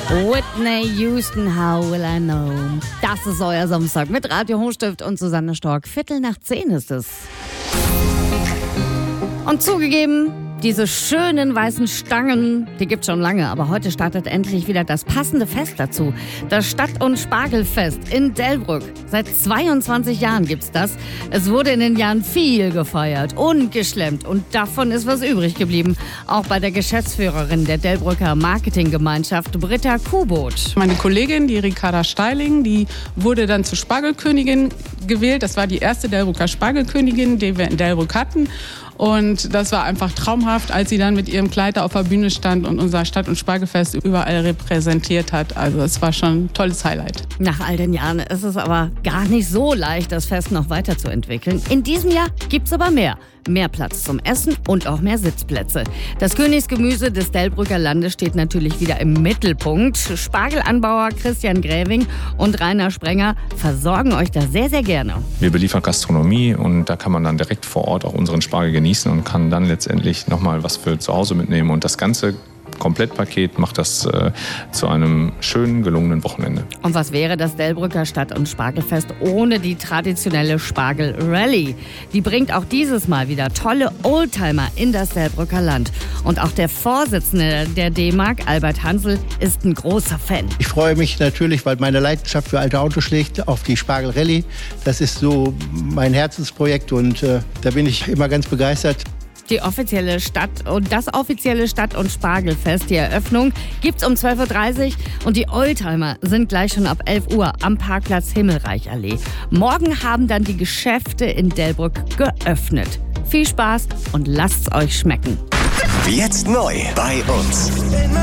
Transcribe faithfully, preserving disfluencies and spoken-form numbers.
Whitney Houston, How Will I Know? Das ist euer Samstag mit Radio Hochstift und Susanne Stork. Viertel nach zehn ist es. Und zugegeben, diese schönen weißen Stangen, die gibt's schon lange, aber heute startet endlich wieder das passende Fest dazu. Das Stadt- und Spargelfest in Delbrück. Seit zweiundzwanzig Jahren gibt's das. Es wurde in den Jahren viel gefeiert und geschlemmt und davon ist was übrig geblieben. Auch bei der Geschäftsführerin der Delbrücker Marketinggemeinschaft, Britta Kubot. Meine Kollegin, die Ricarda Steiling, die wurde dann zur Spargelkönigin gewählt. Das war die erste Delbrücker Spargelkönigin, die wir in Delbrück hatten. Und das war einfach traumhaft, als sie dann mit ihrem Kleid da auf der Bühne stand und unser Stadt- und Spargelfest überall repräsentiert hat. Also es war schon ein tolles Highlight. Nach all den Jahren ist es aber gar nicht so leicht, das Fest noch weiterzuentwickeln. In diesem Jahr gibt's aber mehr. Mehr Platz zum Essen und auch mehr Sitzplätze. Das Königsgemüse des Delbrücker Landes steht natürlich wieder im Mittelpunkt. Spargelanbauer Christian Gräving und Rainer Sprenger versorgen euch da sehr, sehr gerne. Wir beliefern Gastronomie und da kann man dann direkt vor Ort auch unseren Spargel genießen und kann dann letztendlich nochmal was für zu Hause mitnehmen. Und das Ganze Komplettpaket macht das äh, zu einem schönen, gelungenen Wochenende. Und was wäre das Delbrücker Stadt- und Spargelfest ohne die traditionelle Spargel-Rallye? Die bringt auch dieses Mal wieder tolle Oldtimer in das Delbrücker Land. Und auch der Vorsitzende der D-Mark, Albert Hansel, ist ein großer Fan. Ich freue mich natürlich, weil meine Leidenschaft für alte Autos schlägt, auf die Spargel-Rallye. Das ist so mein Herzensprojekt und äh, da bin ich immer ganz begeistert. Die offizielle Stadt und das offizielle Stadt- und Spargelfest, die Eröffnung, gibt's um zwölf Uhr dreißig und die Oldtimer sind gleich schon ab elf Uhr am Parkplatz Himmelreichallee. Morgen haben dann die Geschäfte in Delbrück geöffnet. Viel Spaß und lasst's euch schmecken. Jetzt neu bei uns.